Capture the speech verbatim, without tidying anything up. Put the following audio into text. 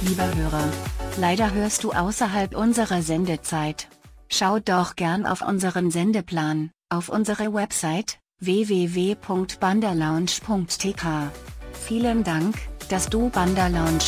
lieber Hörer. Leider hörst du außerhalb unserer Sendezeit. Schau doch gern auf unseren Sendeplan, auf unsere Website, w w w punkt bandalounge punkt t k. Vielen Dank, dass du Banderlounge